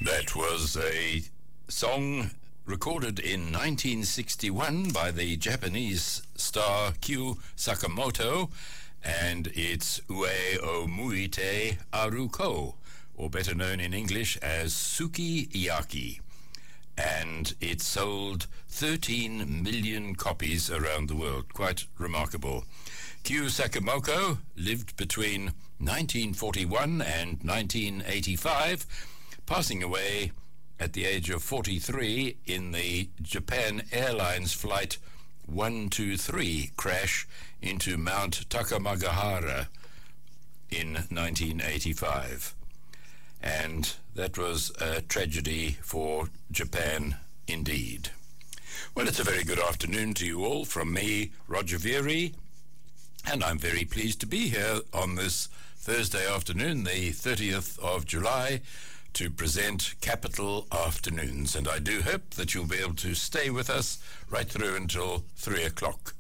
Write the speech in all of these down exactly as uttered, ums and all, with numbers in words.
That was a song recorded in nineteen sixty-one by the Japanese star Kyu Sakamoto, and it's Ue o Muite Aruko, or better known in English as Sukiyaki. And it sold thirteen million copies around the world. Quite remarkable. Kyu Sakamoto lived between nineteen forty-one and nineteen eighty-five, passing away at the age of forty-three in the Japan Airlines Flight one two three crash into Mount Takamagahara in nineteen eighty-five. And that was a tragedy for Japan indeed. Well, it's a very good afternoon to you all from me, Roger Veary, and I'm very pleased to be here on this Thursday afternoon, the thirtieth of July, to present Capital Afternoons, and I do hope that you'll be able to stay with us right through until three o'clock.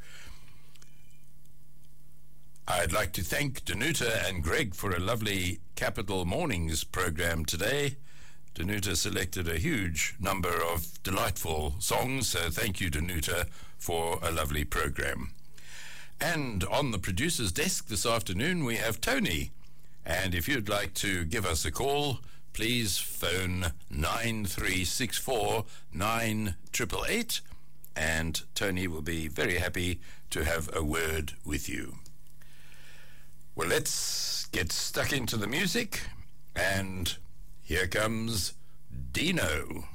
I'd like to thank Danuta and Greg for a lovely Capital Mornings program today. Danuta selected a huge number of delightful songs, so thank you, Danuta, for a lovely program. And on the producer's desk this afternoon, we have Tony. And if you'd like to give us a call, please phone nine three six four nine eight eight eight, and Tony will be very happy to have a word with you. Well, let's get stuck into the music, and here comes Dino.